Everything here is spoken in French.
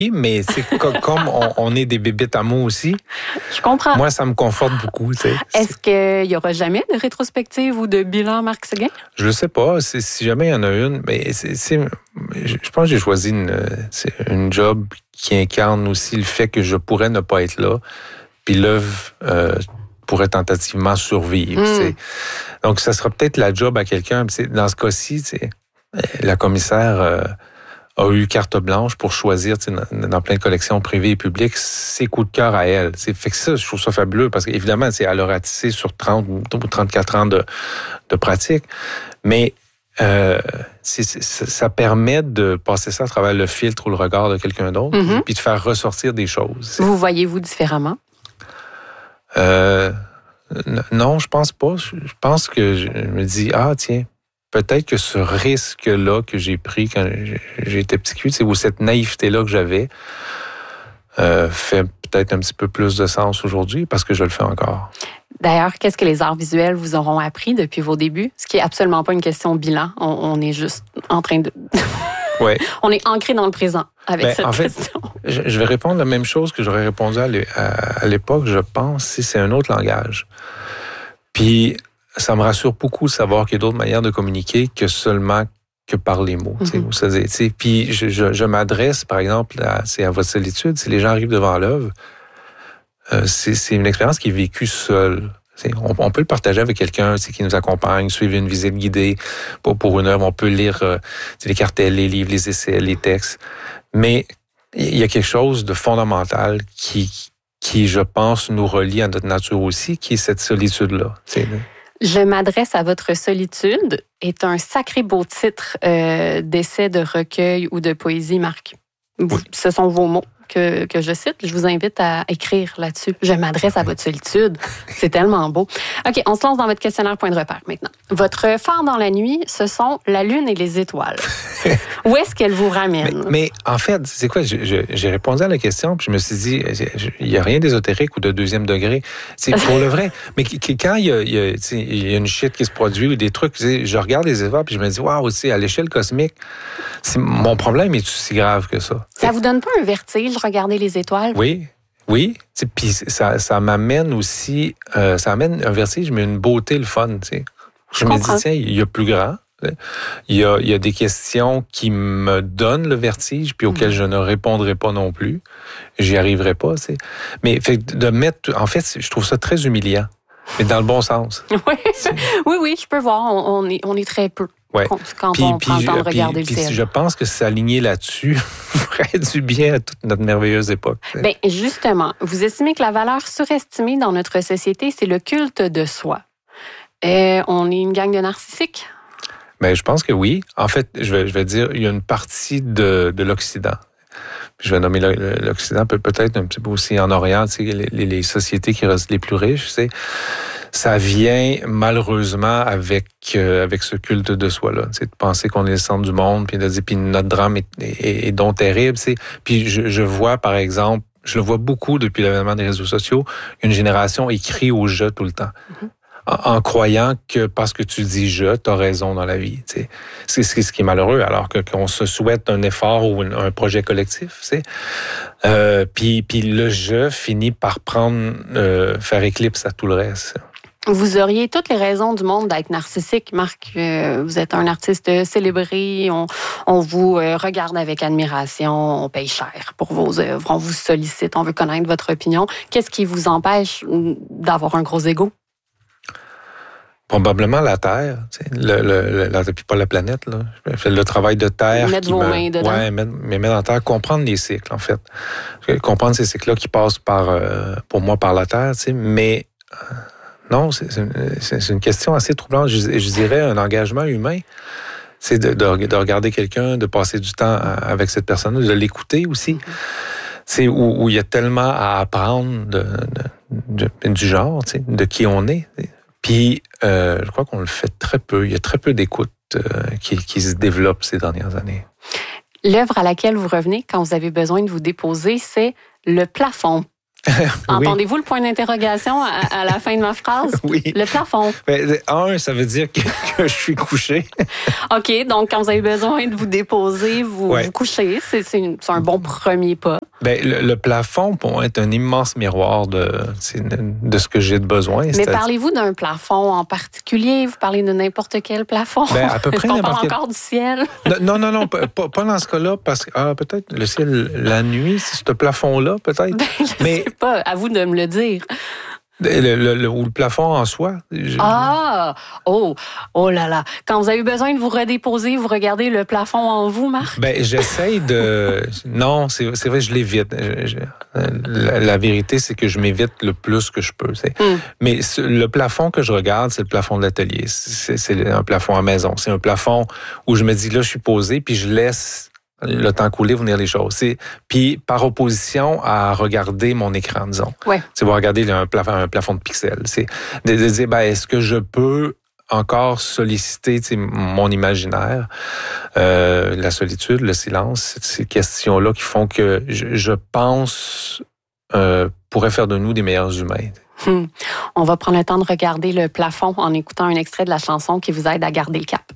mais c'est comme on est des bébites à mots aussi. Je comprends. Moi, ça me conforte beaucoup. Est-ce qu'il n'y aura jamais de rétrospective ou de bilan, Marc Séguin? Je ne sais pas. Si jamais il y en a une, mais je pense que j'ai choisi une job qui incarne aussi le fait que je pourrais ne pas être là, puis l'œuvre pourrait tentativement survivre. Donc, ça sera peut-être la job à quelqu'un. Dans ce cas-ci, la commissaire a eu carte blanche pour choisir dans plein de collections privées et publiques ses coups de cœur à elle. Fait que ça, je trouve ça fabuleux parce qu'évidemment, elle a ratissé sur 30 ou 34 ans de pratique, mais ça permet de passer ça à travers le filtre ou le regard de quelqu'un d'autre, puis de faire ressortir des choses. Vous voyez-vous différemment? Non, je pense pas. Je pense que je me dis, tiens, peut-être que ce risque-là que j'ai pris quand j'ai été petit cul, ou cette naïveté-là que j'avais, fait peut-être un petit peu plus de sens aujourd'hui parce que je le fais encore. D'ailleurs, qu'est-ce que les arts visuels vous auront appris depuis vos débuts? Ce qui est absolument pas une question de bilan. On est juste en train de... Ouais. On est ancré dans le présent avec cette question. Je vais répondre la même chose que j'aurais répondu à l'époque, je pense, si c'est un autre langage. Puis, ça me rassure beaucoup de savoir qu'il y a d'autres manières de communiquer que seulement que par les mots. Puis, je m'adresse, par exemple, à votre solitude. Si les gens arrivent devant l'œuvre, c'est une expérience qui est vécue seule. On peut le partager avec quelqu'un qui nous accompagne, suivre une visite guidée pour une œuvre. On peut lire les cartels, les livres, les essais, les textes. Mais il y a quelque chose de fondamental qui, je pense, nous relie à notre nature aussi, qui est cette solitude-là. Je m'adresse à votre solitude est un sacré beau titre d'essai, de recueil ou de poésie, Marc. Oui. Ce sont vos mots que je cite. Je vous invite à écrire là-dessus. Je m'adresse à votre solitude. C'est tellement beau. OK, on se lance dans votre questionnaire point de repère maintenant. Votre phare dans la nuit, ce sont la lune et les étoiles. Où est-ce qu'elles vous ramènent? Mais en fait, c'est quoi? J'ai répondu à la question, puis je me suis dit, il n'y a rien d'ésotérique ou de deuxième degré. C'est pour le vrai. Mais quand il y a une shit qui se produit ou des trucs, je regarde les étoiles, puis je me dis, waouh, à l'échelle cosmique, mon problème est aussi grave que ça. Ça vous donne pas un vertige, regarder les étoiles? Oui. Puis ça m'amène aussi, ça amène un vertige, mais une beauté, le fun. Je me dis, tiens, il y a plus grand. Il y a des questions qui me donnent le vertige, puis auxquelles je ne répondrai pas non plus. J'y arriverai pas. Mais de mettre, en fait, je trouve ça très humiliant, mais dans le bon sens. Oui, je peux voir. On est très peu. Ouais. Quand on prend le temps de regarder le ciel. Je pense que s'aligner là-dessus ferait du bien à toute notre merveilleuse époque. Bien, justement, vous estimez que la valeur surestimée dans notre société, c'est le culte de soi. On est une gang de narcissiques? Bien, je pense que oui. En fait, je vais dire, il y a une partie de l'Occident. Je vais nommer l'Occident, peut-être un petit peu aussi en Orient, les sociétés qui restent les plus riches, ça vient malheureusement avec ce culte de soi-là. De penser qu'on est le centre du monde, puis de dire, puis notre drame est donc terrible. Puis je vois, par exemple, je le vois beaucoup depuis l'avènement des réseaux sociaux, une génération écrit au jeu tout le temps. En croyant que parce que tu dis « je », t'as raison dans la vie. C'est ce qui est malheureux, alors qu'on se souhaite un effort ou un projet collectif. Puis le « je » finit par faire éclipse à tout le reste. Vous auriez toutes les raisons du monde d'être narcissique, Marc. Vous êtes un artiste célébré, on vous regarde avec admiration, on paye cher pour vos œuvres, on vous sollicite, on veut connaître votre opinion. Qu'est-ce qui vous empêche d'avoir un gros ego? Probablement la Terre, puis pas la planète. Là. Je fais le travail de Terre. Mettre vos mains dedans. Oui, mettre dans la Terre, comprendre les cycles, en fait. Comprendre ces cycles-là qui passent pour moi par la Terre, mais non, c'est une question assez troublante. Je dirais un engagement humain. C'est de regarder quelqu'un, de passer du temps avec cette personne, de l'écouter aussi. C'est où il y a tellement à apprendre du genre, de qui on est. Puis, je crois qu'on le fait très peu. Il y a très peu d'écoute qui se développe ces dernières années. L'œuvre à laquelle vous revenez quand vous avez besoin de vous déposer, c'est Le Plafond. Entendez-vous le point d'interrogation à la fin de ma phrase? Oui. Le plafond. Ça veut dire que je suis couché. OK, donc quand vous avez besoin de vous déposer, vous couchez. C'est un bon premier pas. Le plafond, pour moi, est un immense miroir de ce que j'ai de besoin. Mais parlez-vous d'un plafond en particulier? Vous parlez de n'importe quel plafond? À peu près. Est-ce qu'on parle encore du ciel? Non, pas dans ce cas-là, parce que peut-être le ciel la nuit, c'est ce plafond-là, peut-être. Je sais pas, à vous de me le dire. Ou le plafond en soi. Oh là là. Quand vous avez besoin de vous redéposer, vous regardez le plafond en vous, Marc? J'essaye de... Non, c'est vrai, je l'évite. La vérité, c'est que je m'évite le plus que je peux. Mais le plafond que je regarde, c'est le plafond de l'atelier. C'est un plafond à maison. C'est un plafond où je me dis, là, je suis posé, puis je laisse le temps couler, venir les choses. Puis par opposition à regarder mon écran, disons. Ouais. C'est voir regarder un plafond de pixels. C'est de dire, est-ce que je peux encore solliciter mon imaginaire, la solitude, le silence, ces questions-là qui font que je pense pourraient faire de nous des meilleurs humains. On va prendre le temps de regarder le plafond en écoutant un extrait de la chanson qui vous aide à garder le cap.